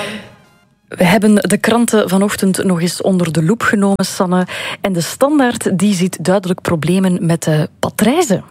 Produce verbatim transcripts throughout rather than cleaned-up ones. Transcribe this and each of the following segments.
We hebben de kranten vanochtend nog eens onder de loep genomen, Sanne. En de Standaard die ziet duidelijk problemen met de patrijzen.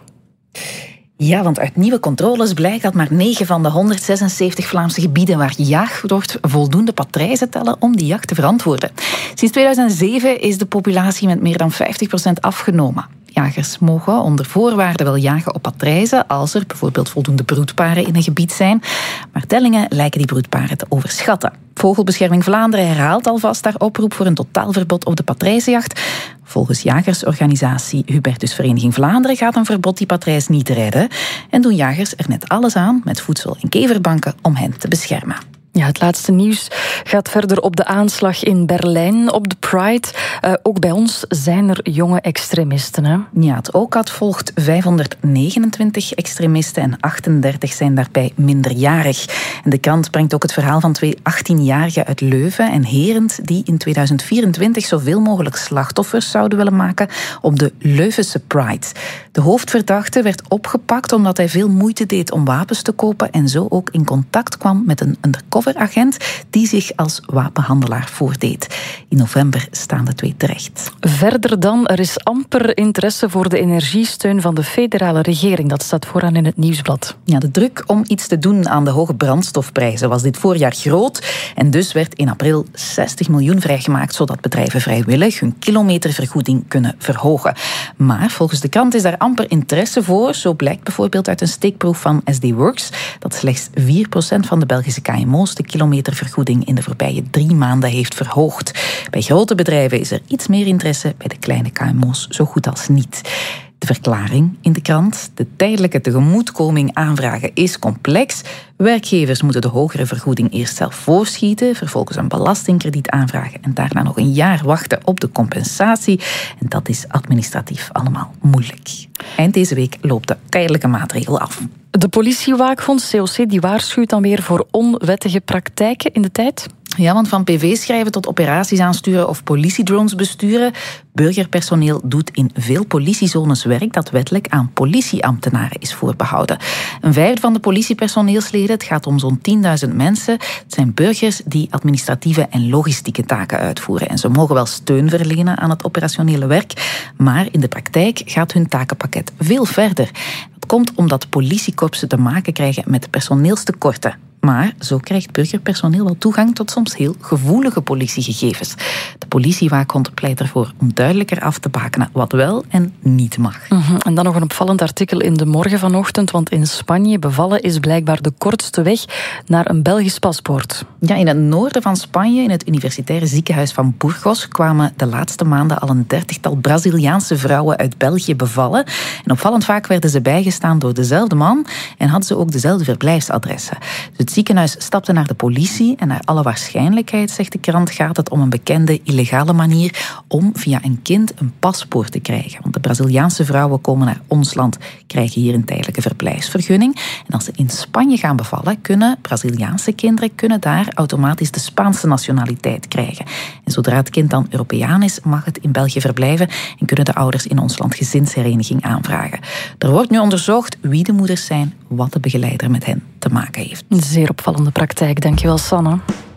Ja, want uit nieuwe controles blijkt dat maar negen van de honderdzesenzeventig Vlaamse gebieden waar gejaagd wordt voldoende patrijzen tellen om die jacht te verantwoorden. Sinds tweeduizend zeven is de populatie met meer dan vijftig procent afgenomen. Jagers mogen onder voorwaarden wel jagen op patrijzen als er bijvoorbeeld voldoende broedparen in een gebied zijn. Maar tellingen lijken die broedparen te overschatten. Vogelbescherming Vlaanderen herhaalt alvast haar oproep voor een totaalverbod op de patrijzenjacht. Volgens jagersorganisatie Hubertus Vereniging Vlaanderen gaat een verbod die patrijs niet redden. En doen jagers er net alles aan met voedsel- en keverbanken om hen te beschermen. Ja, het laatste nieuws gaat verder op de aanslag in Berlijn, op de Pride. Uh, ook bij ons zijn er jonge extremisten. Hè? Ja, het O C A D volgt vijfhonderdnegenentwintig extremisten en achtendertig zijn daarbij minderjarig. En de krant brengt ook het verhaal van twee achttienjarigen uit Leuven en Herent die in tweeduizend vierentwintig zoveel mogelijk slachtoffers zouden willen maken op de Leuvense Pride. De hoofdverdachte werd opgepakt omdat hij veel moeite deed om wapens te kopen en zo ook in contact kwam met een undercover agent die zich als wapenhandelaar voordeed. In november staan de twee terecht. Verder dan, er is amper interesse voor de energiesteun van de federale regering. Dat staat vooraan in het Nieuwsblad. Ja, de druk om iets te doen aan de hoge brandstofprijzen was dit voorjaar groot. En dus werd in april zestig miljoen vrijgemaakt, zodat bedrijven vrijwillig hun kilometervergoeding kunnen verhogen. Maar volgens de krant is daar amper interesse voor. Zo blijkt bijvoorbeeld uit een steekproef van S D Works dat slechts vier procent van de Belgische K M O's de kilometervergoeding in de voorbije drie maanden heeft verhoogd. Bij grote bedrijven is er iets meer interesse, bij de kleine K M O's zo goed als niet. De verklaring in de krant: de tijdelijke tegemoetkoming aanvragen is complex. Werkgevers moeten de hogere vergoeding eerst zelf voorschieten, vervolgens een belastingkrediet aanvragen en daarna nog een jaar wachten op de compensatie. En dat is administratief allemaal moeilijk. Eind deze week loopt de tijdelijke maatregel af. De politiewaakhond C O C die waarschuwt dan weer voor onwettige praktijken in de tijd. Ja, want van P V schrijven tot operaties aansturen of politiedrones besturen. Burgerpersoneel doet in veel politiezones werk dat wettelijk aan politieambtenaren is voorbehouden. Een vijfde van de politiepersoneelsleden, het gaat om zo'n tienduizend mensen, het zijn burgers die administratieve en logistieke taken uitvoeren. En ze mogen wel steun verlenen aan het operationele werk, maar in de praktijk gaat hun takenpakket veel verder. Dat komt omdat politiekorpsen te maken krijgen met personeelstekorten. Maar zo krijgt burgerpersoneel wel toegang tot soms heel gevoelige politiegegevens. De politiewaakhond pleit ervoor om duidelijker af te bakenen wat wel en niet mag. Mm-hmm. En dan nog een opvallend artikel in De Morgen vanochtend, want in Spanje bevallen is blijkbaar de kortste weg naar een Belgisch paspoort. Ja, in het noorden van Spanje, in het universitaire ziekenhuis van Burgos, kwamen de laatste maanden al een dertigtal Braziliaanse vrouwen uit België bevallen. En opvallend vaak werden ze bijgestaan door dezelfde man en hadden ze ook dezelfde verblijfsadressen. Dus het ziekenhuis stapte naar de politie en naar alle waarschijnlijkheid, zegt de krant, gaat het om een bekende illegale manier om via een kind een paspoort te krijgen. Want de Braziliaanse vrouwen komen naar ons land, krijgen hier een tijdelijke verblijfsvergunning. En als ze in Spanje gaan bevallen, kunnen Braziliaanse kinderen kunnen daar automatisch de Spaanse nationaliteit krijgen. En zodra het kind dan Europeaan is, mag het in België verblijven en kunnen de ouders in ons land gezinshereniging aanvragen. Er wordt nu onderzocht wie de moeders zijn, wat de begeleider met hen te maken heeft. Zeer opvallende praktijk, dankjewel Sanne.